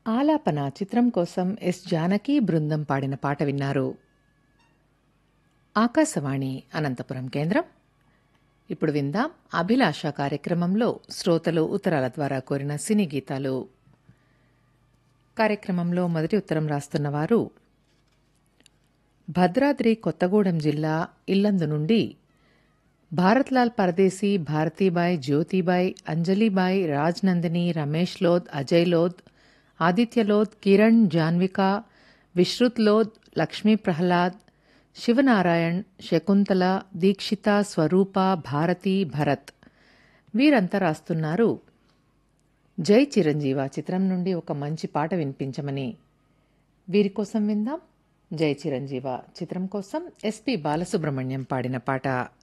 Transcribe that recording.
ఆలాపన చిత్రం కోసం ఎస్ జానకి బృందం పాడిన పాట విన్నారు. ఆకాశవాణి అనంతపురం కేంద్రం. ఇప్పుడు విందాం అభిలాష కార్యక్రమంలో శ్రోతలు ఉత్తరాల ద్వారా కోరిన సినీ గీతాలు. కార్యక్రమంలో మొదటి ఉత్తరం రాస్తున్నవారు భద్రాద్రి కొత్తగూడెం జిల్లా ఇల్లందు నుండి భారత్లాల్ పరదేశీ, భారతీబాయ్, జ్యోతిబాయ్, అంజలిబాయ్, రాజ్నందిని, రమేష్ లోద్, అజయ్ లోద్, ఆదిత్య లోద్, కిరణ్, జాన్విక, విశ్రుత్ లోద్, లక్ష్మీ ప్రహ్లాద్, శివనారాయణ్, శకుంతల, దీక్షిత, స్వరూప, భారతి, భరత్ వీరంతా రాస్తున్నారు జై చిరంజీవ చిత్రం నుండి ఒక మంచి పాట వినిపించమని. వీరి కోసం విందాం జై చిరంజీవ చిత్రం కోసం ఎస్పి బాలసుబ్రహ్మణ్యం పాడిన పాట.